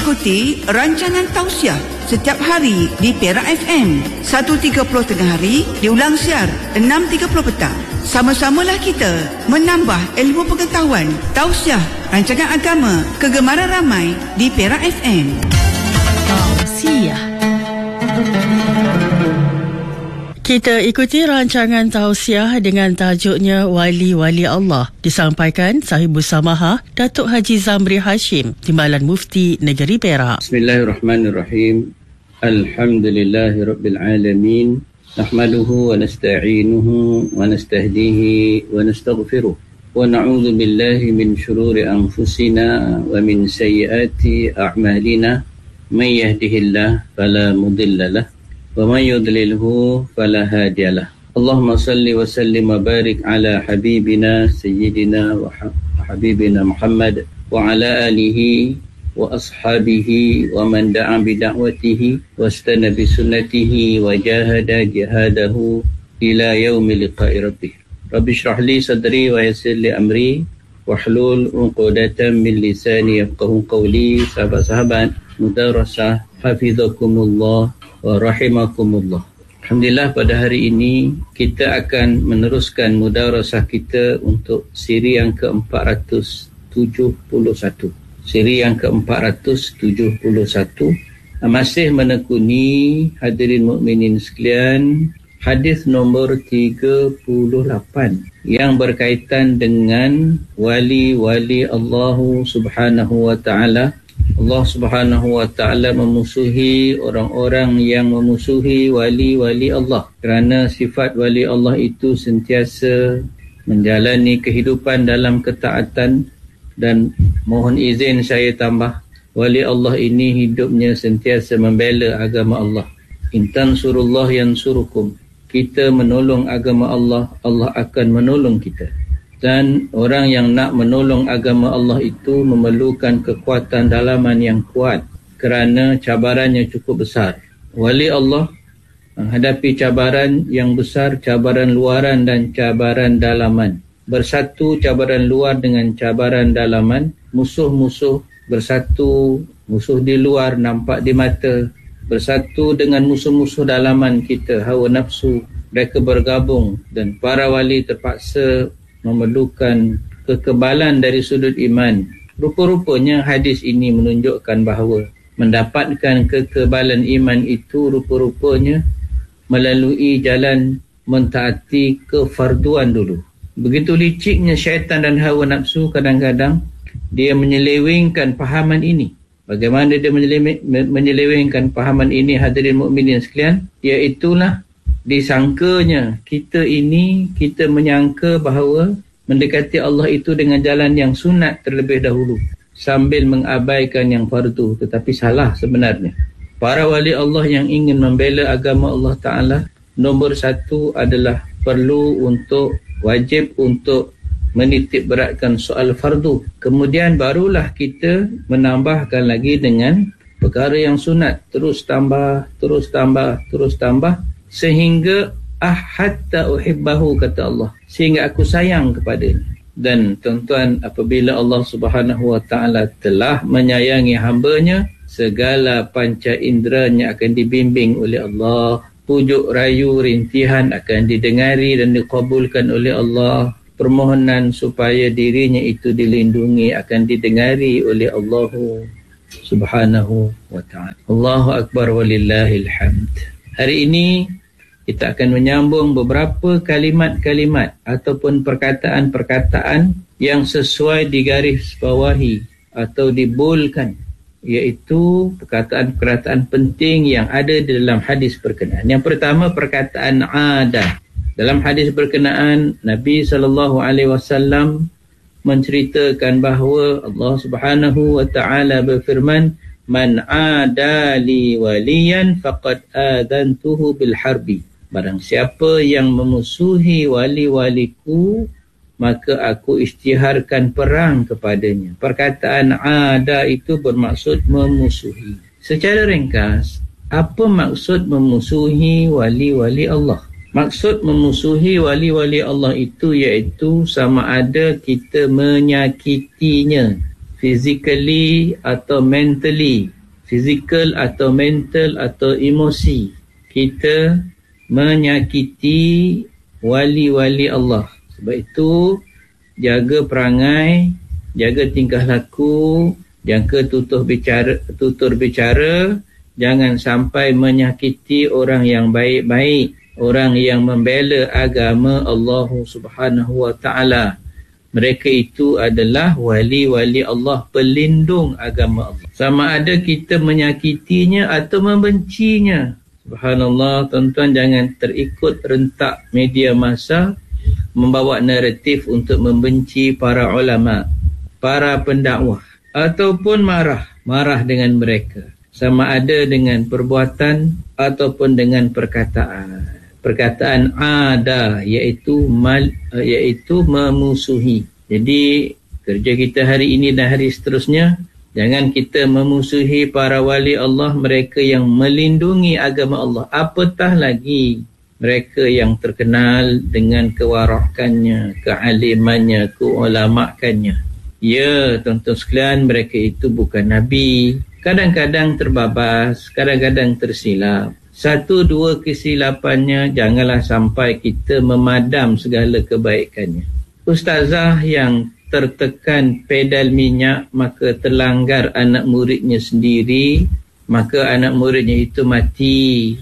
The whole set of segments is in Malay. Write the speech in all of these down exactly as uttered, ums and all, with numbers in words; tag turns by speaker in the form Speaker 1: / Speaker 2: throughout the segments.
Speaker 1: ikuti rancangan tausiah setiap hari di Perak F M satu tiga puluh tengah hari, diulang siar enam tiga puluh petang. Sama-samalah kita menambah ilmu pengetahuan. Tausiah, rancangan agama kegemaran ramai di Perak F M. Tausiah. Kita ikuti rancangan tausiah dengan tajuknya Wali-Wali Allah, disampaikan Sahibus Samaha Datuk Haji Zamri Hashim, Timbalan Mufti Negeri Perak.
Speaker 2: Bismillahirrahmanirrahim. Alhamdulillahi Rabbil Alamin. Nahmaduhu wa nasta'inuhu wa nastahdihi wa nastaghfiruh. Wa na'udhu billahi min syururi anfusina wa min sayyiati a'malina. Man yahdihillah fala mudhillalah. وَمَنْ يُضْلِلْهُ فَلَا هَادِيَ لَهُ. اللهم صل وسلم وبارك على حبيبنا سيدنا وحبيبنا محمد وعلى آله وأصحابه ومن دعا بدعوته واستنى بسنته وجاهد جهاده إلى يوم لقاء ربه. رب اشرح لي صدري ويسر لي أمري واحلل عقدة من لساني يفقهوا قولي. Sahabat-sahabat mudarasah, hafizakumullah wa rahimakumullah. Alhamdulillah, pada hari ini kita akan meneruskan mudarasah kita untuk siri yang ke empat ratus tujuh puluh satu. Siri yang ke empat ratus tujuh puluh satu masih menekuni, hadirin mukminin sekalian, hadis nombor tiga puluh lapan yang berkaitan dengan wali-wali Allah Subhanahu wa taala. Allah Subhanahu wa taala memusuhi orang-orang yang memusuhi wali-wali Allah, kerana sifat wali Allah itu sentiasa menjalani kehidupan dalam ketaatan. Dan mohon izin saya tambah, wali Allah ini hidupnya sentiasa membela agama Allah. Intan surullah yansurukum. Kita menolong agama Allah, Allah akan menolong kita. Dan orang yang nak menolong agama Allah itu memerlukan kekuatan dalaman yang kuat, kerana cabarannya cukup besar. Wali Allah menghadapi cabaran yang besar, cabaran luaran dan cabaran dalaman. Bersatu cabaran luar dengan cabaran dalaman, musuh-musuh bersatu, musuh di luar nampak di mata, bersatu dengan musuh-musuh dalaman kita, hawa nafsu. Mereka bergabung dan para wali terpaksa memerlukan kekebalan dari sudut iman. Rupa-rupanya hadis ini menunjukkan bahawa mendapatkan kekebalan iman itu rupa-rupanya melalui jalan mentaati kefarduan dulu. Begitu liciknya syaitan dan hawa nafsu, kadang-kadang dia menyelewengkan pahaman ini. Bagaimana dia menyelewengkan pahaman ini, hadirin mukminin sekalian? Iaitulah disangkanya kita ini, kita menyangka bahawa mendekati Allah itu dengan jalan yang sunat terlebih dahulu, sambil mengabaikan yang fardu. Tetapi salah sebenarnya. Para wali Allah yang ingin membela agama Allah Ta'ala, nombor satu adalah perlu untuk, wajib untuk menitik beratkan soal fardu. Kemudian barulah kita menambahkan lagi dengan perkara yang sunat. Terus tambah, terus tambah, terus tambah. Sehingga hatta uhibbahu, kata Allah, sehingga aku sayang kepadanya. Dan tuan-tuan, apabila Allah Subhanahu wa taala telah menyayangi hamba-Nya, segala panca inderanya akan dibimbing oleh Allah. Pujuk rayu rintihan akan didengari dan dikabulkan oleh Allah. Permohonan supaya dirinya itu dilindungi akan didengari oleh Allah Subhanahu wa taala. Allahu akbar walillahil hamd. Hari ini kita akan menyambung beberapa kalimat-kalimat ataupun perkataan-perkataan yang sesuai digarisbawahi atau dibolkan, iaitu perkataan-perkataan penting yang ada di dalam hadis berkenaan. Yang pertama, perkataan ada. Dalam hadis berkenaan, Nabi sallallahu alaihi wasallam menceritakan bahawa Allah Subhanahu wa taala berfirman, "Man adali waliyan faqad adantuhu bil harbi." Barang siapa yang memusuhi wali-waliku, maka aku isytiharkan perang kepadanya. Perkataan ada itu bermaksud memusuhi. Secara ringkas, apa maksud memusuhi wali-wali Allah? Maksud memusuhi wali-wali Allah itu iaitu sama ada kita menyakitinya, physically atau mentally, physical atau mental atau emosi, kita menyakiti wali-wali Allah. Sebab itu jaga perangai, jaga tingkah laku, jaga tutur bicara, tutur bicara, jangan sampai menyakiti orang yang baik-baik, orang yang membela agama Allah Subhanahu wa taala. Mereka itu adalah wali-wali Allah, pelindung agama Allah. Sama ada kita menyakitinya atau membencinya. Subhanallah, tuan-tuan, jangan terikut rentak media massa membawa naratif untuk membenci para ulama, para pendakwah, ataupun marah, marah dengan mereka. Sama ada dengan perbuatan ataupun dengan perkataan. Perkataan ada, iaitu mal, iaitu memusuhi. Jadi kerja kita hari ini dan hari seterusnya, jangan kita memusuhi para wali Allah, mereka yang melindungi agama Allah. Apatah lagi mereka yang terkenal dengan kewarakannya, kealimannya, keulamakannya. Ya, tuan-tuan sekalian, mereka itu bukan Nabi. Kadang-kadang terbabas, kadang-kadang tersilap. Satu dua kesilapannya, janganlah sampai kita memadam segala kebaikannya. Ustazah yang tertekan pedal minyak, maka terlanggar anak muridnya sendiri, maka anak muridnya itu mati.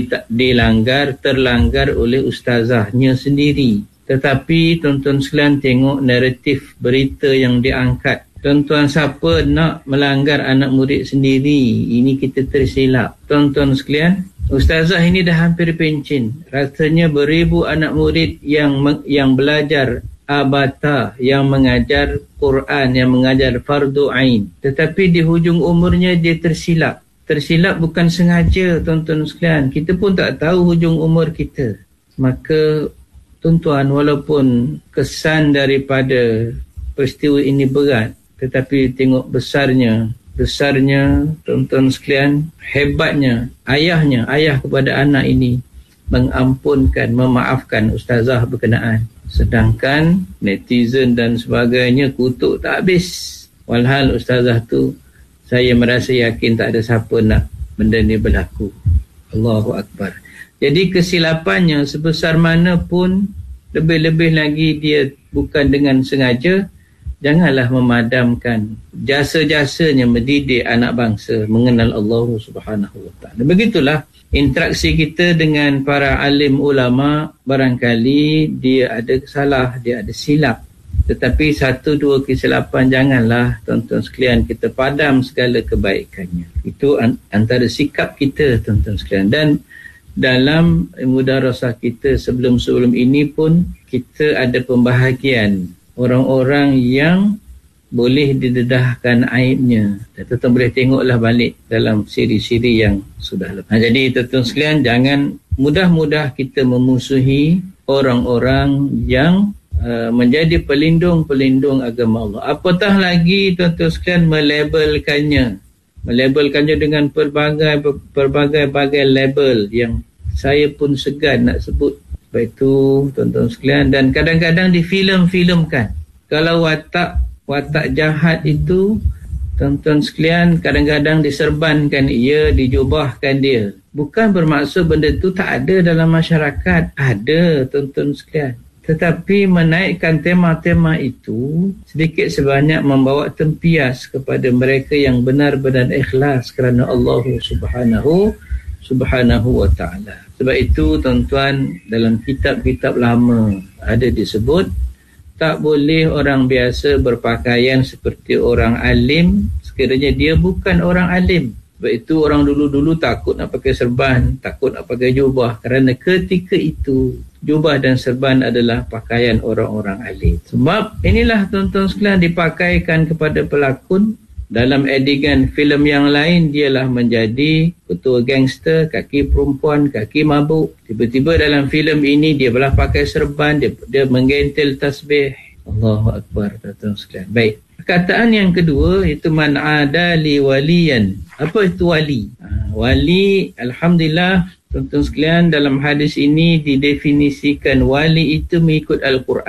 Speaker 2: Dilanggar, terlanggar oleh ustazahnya sendiri. Tetapi tuan-tuan sekalian, tengok naratif berita yang diangkat. Tuan-tuan, siapa nak melanggar anak murid sendiri? Ini kita tersilap. Tuan-tuan sekalian, ustazah ini dah hampir pencin. Rasanya beribu anak murid yang yang belajar abata, yang mengajar Quran, yang mengajar fardu ain. Tetapi di hujung umurnya dia tersilap. Tersilap bukan sengaja, tuan-tuan sekalian. Kita pun tak tahu hujung umur kita. Maka tuan-tuan, walaupun kesan daripada peristiwa ini berat, tetapi tengok besarnya, besarnya tuan-tuan sekalian, hebatnya ayahnya, ayah kepada anak ini mengampunkan, memaafkan ustazah berkenaan. Sedangkan netizen dan sebagainya kutuk tak habis. Walhal ustazah tu, saya merasa yakin tak ada siapa nak benda ni berlaku. Allahu Akbar. Jadi kesilapannya sebesar mana pun, lebih-lebih lagi dia bukan dengan sengaja, janganlah memadamkan jasa-jasanya mendidik anak bangsa mengenal Allah Subhanahu wa taala. Begitulah interaksi kita dengan para alim ulama. Barangkali dia ada salah, dia ada silap. Tetapi satu dua kesilapan, janganlah tuan-tuan sekalian kita padam segala kebaikannya. Itu antara sikap kita, tuan-tuan sekalian. Dan dalam mudarasah kita sebelum-sebelum ini pun, kita ada pembahagian orang-orang yang boleh didedahkan aibnya. Tuan-tuan boleh tengoklah balik dalam siri-siri yang sudah lepas. Nah, jadi tuan-tuan sekalian, jangan mudah-mudah kita memusuhi orang-orang yang uh, menjadi pelindung-pelindung agama Allah. Apatah lagi tuan-tuan sekalian melabelkannya. Melabelkannya dengan pelbagai pelbagai label yang saya pun segan nak sebut. Sebab itu tuan-tuan sekalian, dan kadang-kadang difilm-filmkan. Kalau watak watak jahat itu, tuan-tuan sekalian, kadang-kadang diserbankan ia, dijubahkan dia. Bukan bermaksud benda itu tak ada dalam masyarakat. Ada, tuan-tuan sekalian. Tetapi menaikkan tema-tema itu sedikit sebanyak membawa tempias kepada mereka yang benar-benar ikhlas kerana Allah Subhanahu Subhanahu wa ta'ala. Sebab itu tuan-tuan, dalam kitab-kitab lama ada disebut, tak boleh orang biasa berpakaian seperti orang alim sekiranya dia bukan orang alim. Sebab itu orang dulu-dulu takut nak pakai serban, takut nak pakai jubah, kerana ketika itu jubah dan serban adalah pakaian orang-orang alim. Sebab inilah tuan-tuan sekalian dipakaikan kepada pelakon. Dalam adegan filem yang lain, dialah menjadi ketua gangster, kaki perempuan, kaki mabuk. Tiba-tiba dalam filem ini dia belah pakai serban, dia, dia menggentil tasbih. Allahu Akbar, tuan-tuan sekalian. Baik. Perkataan yang kedua, itu man adali waliyan. Apa itu wali? Ha, wali, alhamdulillah, tuan-tuan sekalian, dalam hadis ini didefinisikan wali itu mengikut Al-Quran.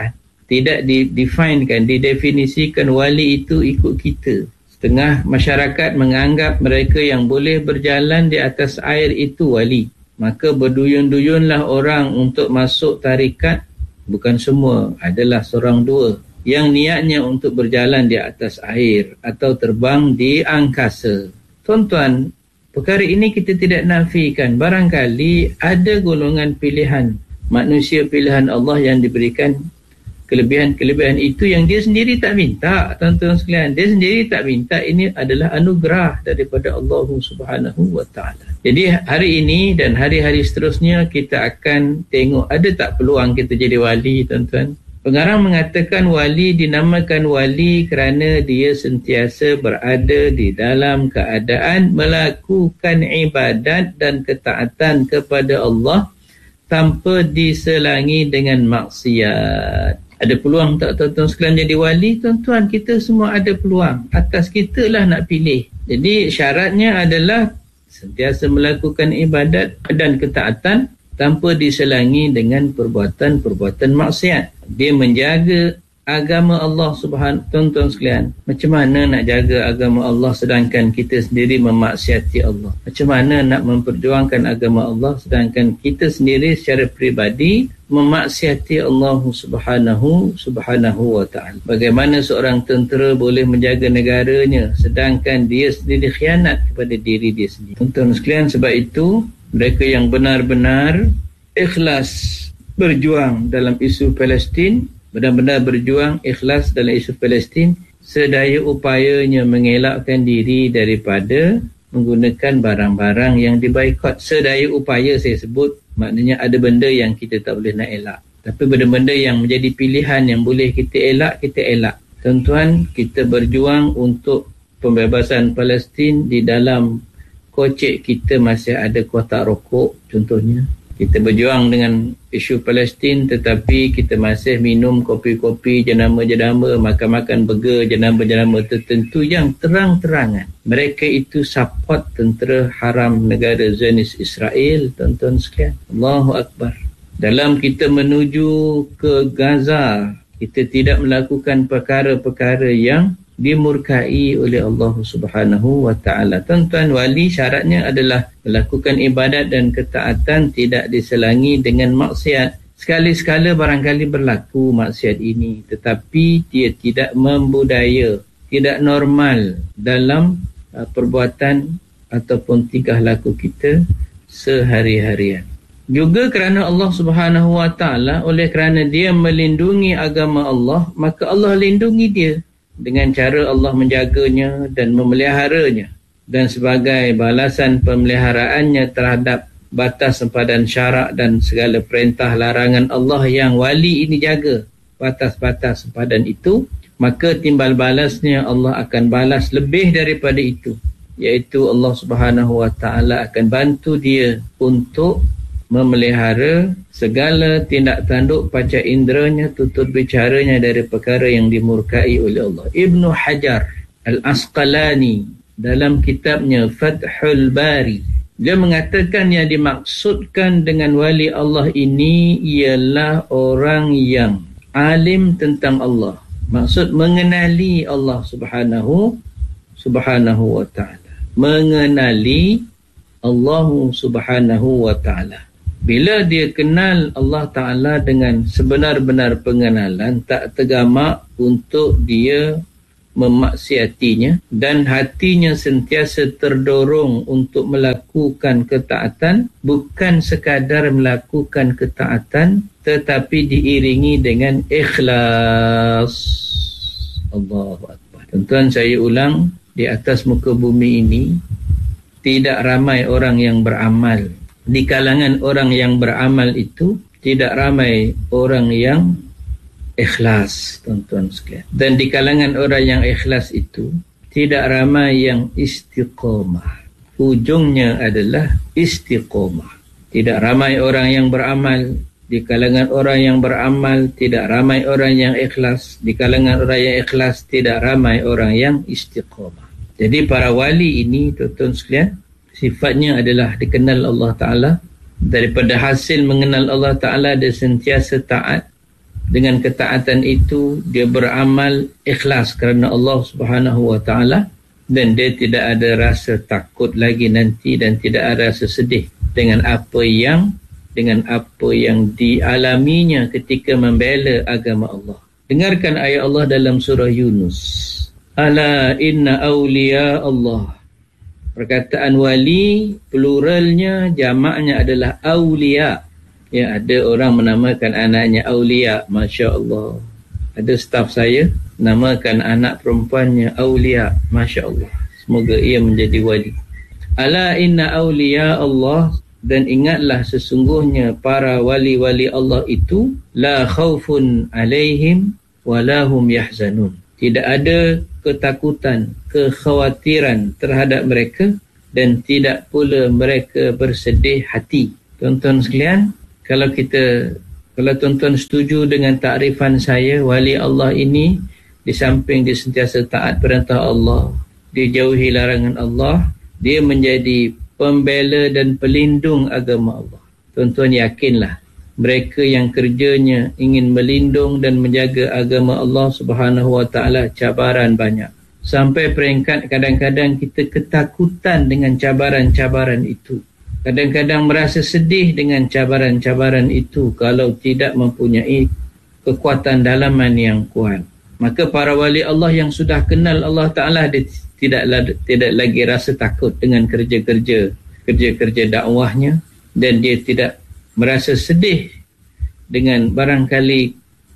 Speaker 2: tidak didefinekan, didefinisikan wali itu ikut kita. Setengah masyarakat menganggap mereka yang boleh berjalan di atas air itu wali. Maka berduyun-duyunlah orang untuk masuk tarikat. Bukan semua, adalah seorang dua yang niatnya untuk berjalan di atas air atau terbang di angkasa. Tuan-tuan, perkara ini kita tidak nafikan. Barangkali ada golongan pilihan manusia, pilihan Allah yang diberikan kelebihan-kelebihan itu yang dia sendiri tak minta. Tuan-tuan sekalian, dia sendiri tak minta. Ini adalah anugerah daripada Allah Subhanahu wa ta'ala. Jadi hari ini dan hari-hari seterusnya kita akan tengok ada tak peluang kita jadi wali, tuan-tuan. Pengarang mengatakan wali dinamakan wali kerana dia sentiasa berada di dalam keadaan melakukan ibadat dan ketaatan kepada Allah tanpa diselangi dengan maksiat. Ada peluang tak tuan-tuan sekalian jadi wali? Tuan-tuan, kita semua ada peluang. Atas kita lah nak pilih. Jadi syaratnya adalah sentiasa melakukan ibadat dan ketaatan tanpa diselangi dengan perbuatan-perbuatan maksiat. Dia menjaga agama Allah Subhanahu. Tuan-tuan sekalian, macam mana nak jaga agama Allah sedangkan kita sendiri memaksiati Allah? Macam mana nak memperjuangkan agama Allah sedangkan kita sendiri secara peribadi memaksiati Allah Subhanahu Subhanahu wa ta'ala? Bagaimana seorang tentera boleh menjaga negaranya sedangkan dia sendiri khianat kepada diri dia sendiri? Tuan-tuan sekalian, sebab itu mereka yang benar-benar ikhlas berjuang dalam isu Palestin, benar-benar berjuang ikhlas dalam isu Palestin, sedaya upayanya mengelakkan diri daripada menggunakan barang-barang yang dibaikot. Sedaya upaya saya sebut, maknanya ada benda yang kita tak boleh nak elak. Tapi benda-benda yang menjadi pilihan yang boleh kita elak, kita elak. Tuan-tuan, kita berjuang untuk pembebasan Palestin. Di dalam kocek kita masih ada kotak rokok contohnya. Kita berjuang dengan isu Palestin tetapi kita masih minum kopi-kopi jenama-jenama, makan-makan burger jenama-jenama tertentu yang terang-terangan mereka itu support tentera haram negara Zionis Israel. Tuan-tuan sekalian, Allahu Akbar. Dalam kita menuju ke Gaza, kita tidak melakukan perkara-perkara yang dimurkai oleh Allah Subhanahu wa ta'ala. Tuan-tuan, wali syaratnya adalah melakukan ibadat dan ketaatan tidak diselangi dengan maksiat. Sekali-sekala barangkali berlaku maksiat ini, tetapi dia tidak membudaya, tidak normal dalam uh, perbuatan ataupun tingkah laku kita sehari-harian. Juga kerana Allah Subhanahu wa ta'ala, oleh kerana dia melindungi agama Allah, maka Allah lindungi dia dengan cara Allah menjaganya dan memeliharanya. Dan sebagai balasan pemeliharaannya terhadap batas sempadan syarak dan segala perintah larangan Allah yang wali ini jaga batas-batas sempadan itu, maka timbal balasnya Allah akan balas lebih daripada itu, iaitu Allah Subhanahu wa ta'ala akan bantu dia untuk memelihara segala tindak tanduk panca inderanya, tutur bicaranya dari perkara yang dimurkai oleh Allah. Ibnu Hajar Al-Asqalani dalam kitabnya Fathul Bari, dia mengatakan yang dimaksudkan dengan wali Allah ini ialah orang yang alim tentang Allah. Maksud mengenali Allah Subhanahu Subhanahu wa ta'ala. Mengenali Allah Subhanahu wa ta'ala. Bila dia kenal Allah Ta'ala dengan sebenar-benar pengenalan, tak tergamak untuk dia memaksiatinya dan hatinya sentiasa terdorong untuk melakukan ketaatan, bukan sekadar melakukan ketaatan tetapi diiringi dengan ikhlas. Allahu Akbar. Tuan-tuan, saya ulang, di atas muka bumi ini tidak ramai orang yang beramal. Di kalangan orang yang beramal itu tidak ramai orang yang ikhlas, tuan-tuan sekalian. Dan di kalangan orang yang ikhlas itu tidak ramai yang istiqamah. Ujungnya adalah istiqamah. Tidak ramai orang yang beramal. Di kalangan orang yang beramal tidak ramai orang yang ikhlas. Di kalangan orang yang ikhlas tidak ramai orang yang istiqamah. Jadi para wali ini, tuan-tuan sekalian, sifatnya adalah dikenal Allah Ta'ala. Daripada hasil mengenal Allah Ta'ala, dia sentiasa taat Dengan ketaatan itu dia beramal ikhlas kerana Allah Subhanahu wa taala, dan dia tidak ada rasa takut lagi nanti dan tidak ada rasa sedih dengan apa yang dengan apa yang dialaminya ketika membela agama Allah. Dengarkan ayat Allah dalam surah Yunus. Ala inna awliya Allah. Perkataan wali pluralnya, jamaknya adalah awliya. Ya, ada orang menamakan anaknya awliya, Masya Allah. Ada staf saya namakan anak perempuannya awliya, Masya Allah. Semoga ia menjadi wali. Ala inna awliya Allah, dan ingatlah sesungguhnya para wali-wali Allah itu la khaufun alaihim walahum yahzanun. Tidak ada ketakutan, kekhawatiran terhadap mereka, dan tidak pula mereka bersedih hati. Tuan-tuan sekalian, kalau kita kalau tuan-tuan setuju dengan takrifan saya, wali Allah ini di samping dia sentiasa taat perintah Allah, dia jauhi larangan Allah, dia menjadi pembela dan pelindung agama Allah. Tuan-tuan yakinlah, mereka yang kerjanya ingin melindung dan menjaga agama Allah Subhanahu wa taala, cabaran banyak. Sampai peringkat kadang-kadang kita ketakutan dengan cabaran-cabaran itu. Kadang-kadang merasa sedih dengan cabaran-cabaran itu kalau tidak mempunyai kekuatan dalaman yang kuat. Maka para wali Allah yang sudah kenal Allah Ta'ala, dia tidak, tidak lagi rasa takut dengan kerja-kerja kerja-kerja dakwahnya, dan dia tidak merasa sedih dengan barangkali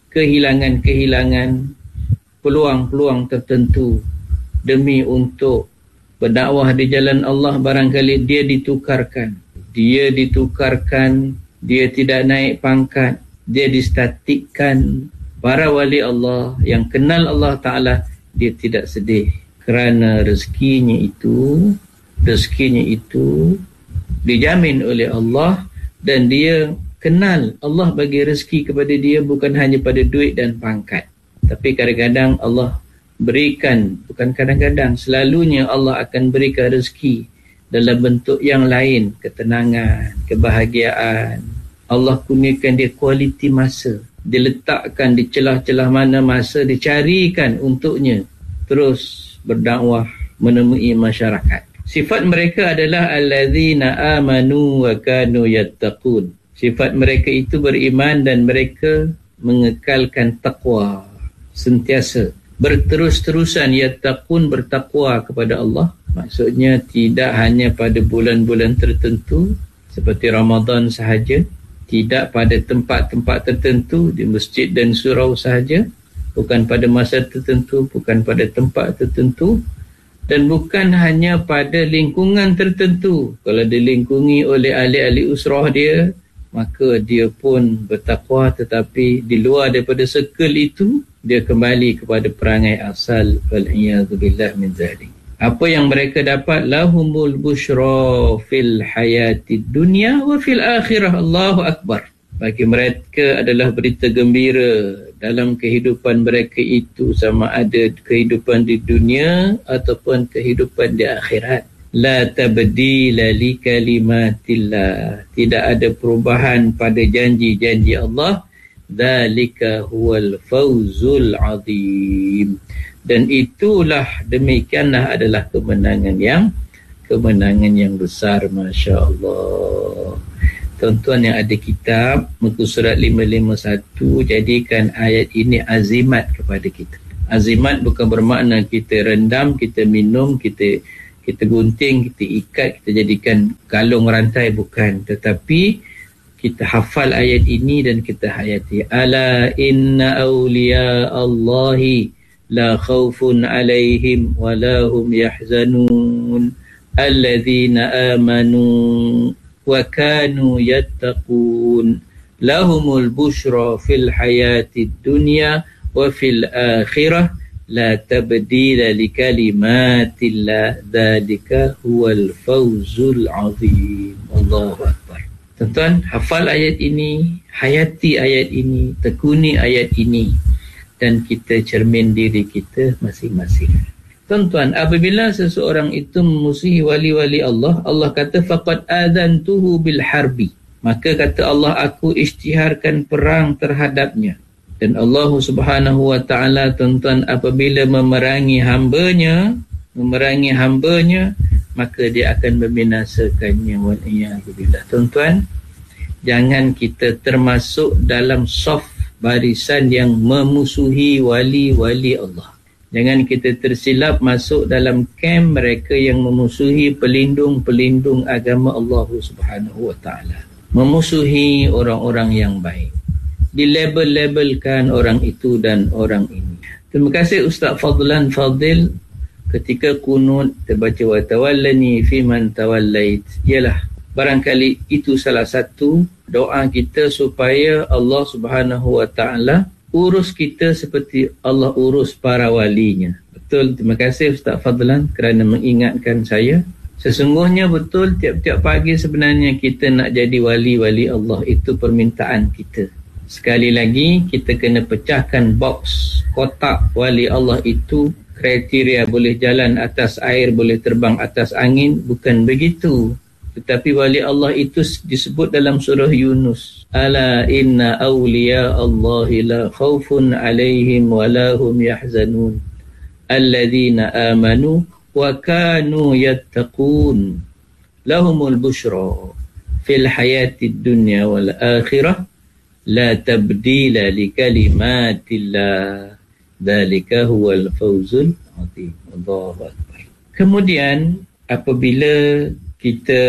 Speaker 2: kehilangan-kehilangan peluang-peluang tertentu demi untuk berdakwah di jalan Allah. Barangkali dia ditukarkan, dia ditukarkan, dia tidak naik pangkat, dia distatikkan. Para wali Allah yang kenal Allah Ta'ala, dia tidak sedih kerana rezekinya itu, rezekinya itu dijamin oleh Allah, dan dia kenal Allah bagi rezeki kepada dia bukan hanya pada duit dan pangkat, tapi kadang-kadang Allah berikan, bukan kadang-kadang, selalunya Allah akan berikan rezeki dalam bentuk yang lain, ketenangan, kebahagiaan. Allah kurniakan dia kualiti masa, diletakkan di celah-celah mana masa dicarikan untuknya terus berdakwah menemui masyarakat. Sifat mereka adalah allazina amanu wa kanu yattaqun. Sifat mereka itu beriman dan mereka mengekalkan takwa, sentiasa berterus-terusan yattaqun, bertakwa kepada Allah. Maksudnya tidak hanya pada bulan-bulan tertentu seperti Ramadan sahaja, tidak pada tempat-tempat tertentu di masjid dan surau sahaja, bukan pada masa tertentu, bukan pada tempat tertentu, dan bukan hanya pada lingkungan tertentu. Kalau dilingkungi oleh ahli-ahli usrah dia, maka dia pun bertakwa, tetapi di luar daripada circle itu, dia kembali kepada perangai asal. Wal'iyadzubillah min zalik. Apa yang mereka dapat? Lahumul bushra fil hayatid dunya wa fil akhirah. Allahu Akbar. Bagi mereka adalah berita gembira dalam kehidupan mereka itu, sama ada kehidupan di dunia ataupun kehidupan di akhirat. La tabdila li kalimatillah. Tidak ada perubahan pada janji-janji Allah. Dzalika huwal fawzul azim. Dan itulah, demikianlah adalah kemenangan yang kemenangan yang besar. Masya Allah. Tuan-tuan yang ada kitab muka surat lima lima satu, jadikan ayat ini azimat kepada kita. Azimat bukan bermakna kita rendam, kita minum, kita kita gunting, kita ikat, kita jadikan kalung rantai, bukan. Tetapi kita hafal ayat ini dan kita hayati. Ala inna awliya Allahi la khawfun alaihim wa la hum yahzanun alladzina amanu wa kanu yattaqun lahumul bushra fil hayatid dunya wa fil akhirah la tabdila li kalimatillah dzalika huwal fawzul azim. Allahu Akbar. Tuan-tuan, hafal ayat ini, hayati ayat ini, tekuni ayat ini, dan kita cermin diri kita masing-masing. Tuan-tuan, apabila seseorang itu memusuhi wali-wali Allah, Allah kata faqad adzantuhu bil harbi. Maka kata Allah, aku isytiharkan perang terhadapnya. Dan Allah Subhanahu wa ta'ala, tuan-tuan, apabila memerangi hambanya, memerangi hambanya, maka dia akan membinasakannya. Wal'iyadzubillah. Tuan-tuan, jangan kita termasuk dalam saf barisan yang memusuhi wali-wali Allah. Jangan kita tersilap masuk dalam kem mereka yang memusuhi pelindung-pelindung agama Allah Subhanahu wa ta'ala. Memusuhi orang-orang yang baik. Dilabel-labelkan orang itu dan orang ini. Terima kasih Ustaz Fadlan Fadil. Ketika kunut terbaca wa tawallani fi man tawallait, ialah barangkali itu salah satu doa kita supaya Allah Subhanahu wa ta'ala urus kita seperti Allah urus para walinya. Betul, terima kasih Ustaz Fadlan kerana mengingatkan saya. Sesungguhnya betul, tiap-tiap pagi sebenarnya kita nak jadi wali-wali Allah. Itu permintaan kita. Sekali lagi, kita kena pecahkan box kotak wali Allah itu. Kriteria boleh jalan atas air, boleh terbang atas angin, bukan begitu. Tetapi wali Allah itu disebut dalam surah Yunus. Ala inna awliya Allahi la khawfun alaihim wa lahum yahzanun. Alladhina amanu wa kanu yattaqun. Lahumul bushra fil hayatid dunya wal akhirah. La tabdila li kalimatillah. Dzalika huwal fawzul azim. Allahu akbar. Kemudian apabila kita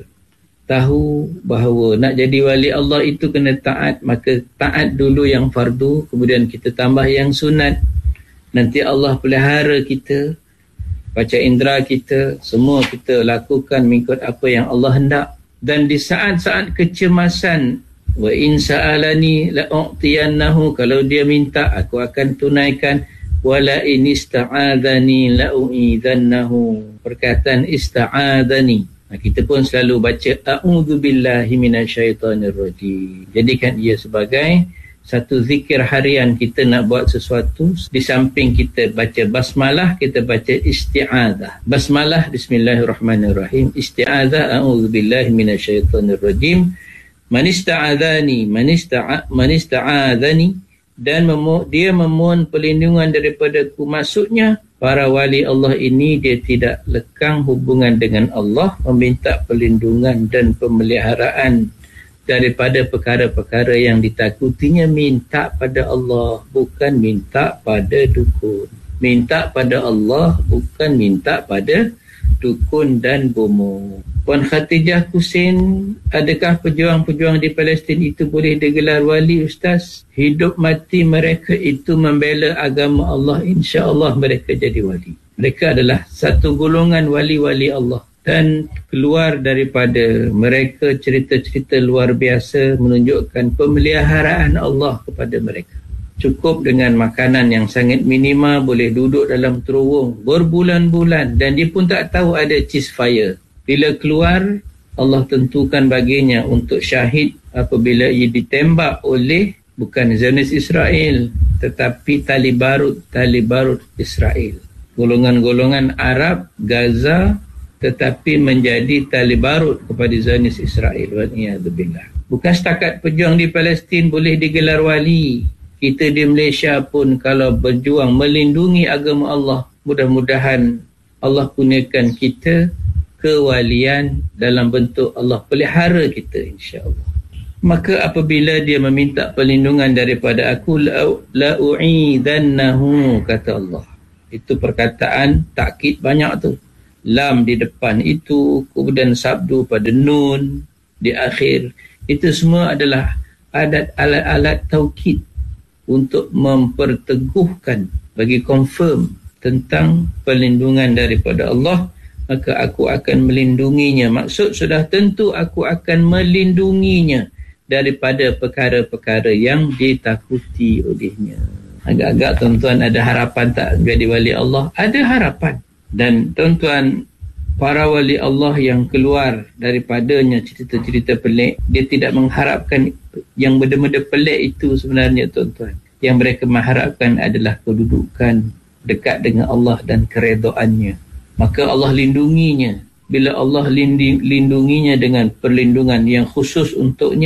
Speaker 2: tahu bahawa nak jadi wali Allah itu kena taat, maka taat dulu yang fardu, kemudian kita tambah yang sunat. Nanti Allah pelihara kita, baca indera kita, semua kita lakukan mengikut apa yang Allah hendak. Dan di saat-saat kecemasan, wa in sa'alani la'u'tiyannahu, kalau dia minta aku akan tunaikan. Wala in ista'adhani la'u'idhannahu, perkataan ista'adhani. Nah, kita pun selalu baca a'udzubillahi minasyaitonirrajim. Jadikan ia sebagai satu zikir harian. Kita nak buat sesuatu, di samping kita baca basmalah, kita baca isti'adzah. Basmalah bismillahirrahmanirrahim, isti'adzah a'udzubillahi minasyaitonirrajim. Man ista'adzani, man ista'a man ista'adzani, dan memu, dia memohon perlindungan daripadaku. Maksudnya para wali Allah ini dia tidak lekang hubungan dengan Allah, meminta perlindungan dan pemeliharaan daripada perkara-perkara yang ditakutinya. Minta pada Allah, bukan minta pada dukun. Minta pada Allah, bukan minta pada dukun dan bomoh. Puan Khatijah Husin, adakah pejuang-pejuang di Palestin itu boleh digelar wali, Ustaz? Hidup mati mereka itu membela agama Allah, insya-Allah mereka jadi wali. Mereka adalah satu golongan wali-wali Allah. Dan keluar daripada mereka cerita-cerita luar biasa menunjukkan pemeliharaan Allah kepada mereka. Cukup dengan makanan yang sangat minima, boleh duduk dalam terowong berbulan-bulan dan dia pun tak tahu ada ceasefire. Bila keluar, Allah tentukan baginya untuk syahid apabila ia ditembak oleh bukan Zionis Israel, tetapi tali barut, tali barut Israel. Golongan-golongan Arab Gaza tetapi menjadi tali barut kepada Zionis Israel. Wal'iyadzubillah. Bukan setakat pejuang di Palestin boleh digelar wali. Kita di Malaysia pun kalau berjuang melindungi agama Allah, mudah-mudahan Allah kurniakan kita kewalian dalam bentuk Allah pelihara kita, insya-Allah. Maka apabila dia meminta perlindungan daripada aku, la'u'idhannahu, kata Allah. Itu perkataan takkid banyak tu. Lam di depan itu, kemudian sabdu pada nun di akhir. Itu semua adalah adat alat-alat taukid untuk memperteguhkan, bagi confirm tentang perlindungan daripada Allah. Maka aku akan melindunginya. Maksud sudah tentu aku akan melindunginya daripada perkara-perkara yang ditakuti olehnya. Agak-agak tuan-tuan ada harapan tak jadi wali Allah? Ada harapan. Dan tuan-tuan, para wali Allah yang keluar daripadanya cerita-cerita pelik, dia tidak mengharapkan yang benda-benda pelik itu sebenarnya, tuan-tuan. Yang mereka mengharapkan adalah kedudukan dekat dengan Allah dan keredoannya. Maka Allah lindunginya. Bila Allah lindunginya dengan perlindungan yang khusus untuknya,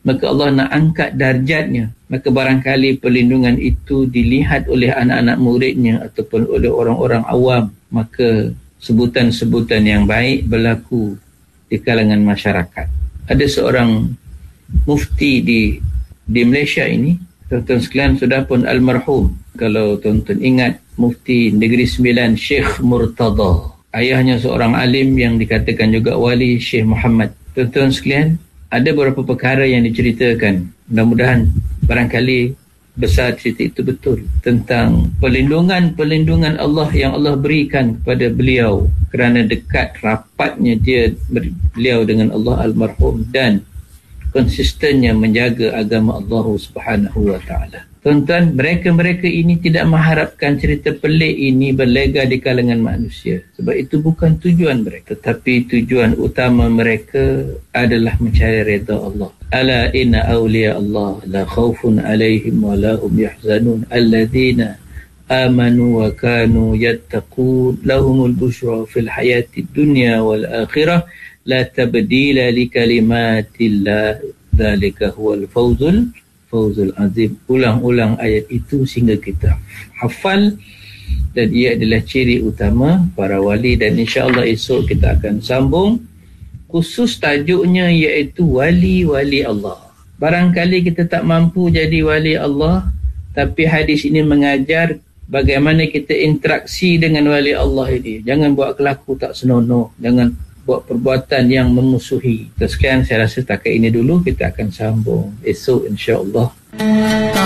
Speaker 2: maka Allah nak angkat darjatnya, maka barangkali perlindungan itu dilihat oleh anak-anak muridnya ataupun oleh orang-orang awam, maka sebutan-sebutan yang baik berlaku di kalangan masyarakat. Ada seorang mufti di di Malaysia ini, tuan-tuan sekalian, sudah pun almarhum. Kalau tuan-tuan ingat, Mufti Negeri Sembilan Syekh Murtada, ayahnya seorang alim yang dikatakan juga wali, Syekh Muhammad. Tuan-tuan sekalian, ada beberapa perkara yang diceritakan, mudah-mudahan barangkali besar cerita itu betul, tentang perlindungan-perlindungan Allah yang Allah berikan kepada beliau kerana dekat rapatnya dia beliau dengan Allah almarhum dan konsistennya menjaga agama Allah Subhanahu wa taala. Tuan-tuan, mereka-mereka ini tidak mengharapkan cerita pelik ini berlega di kalangan manusia, sebab itu bukan tujuan mereka, tetapi tujuan utama mereka adalah mencari redha Allah. Ala inna awliya Allah la khawfun alaihim wa la hum yahzanun alladzina amanu wa kanu yattaqun lahumul bushra fil hayati dunya wal akhirah la tabdila li kalimatillah dzalika huwal fawzul fawzul azim. Ulang-ulang ayat itu sehingga kita hafal, dan ia adalah ciri utama para wali. Dan insya-Allah esok kita akan sambung, khusus tajuknya iaitu wali-wali Allah. Barangkali kita tak mampu jadi wali Allah, tapi hadis ini mengajar bagaimana kita interaksi dengan wali Allah ini. Jangan buat kelaku tak senonoh, jangan buat perbuatan yang memusuhi. Sekian, saya rasa setakat ini dulu. Kita akan sambung esok insya-Allah.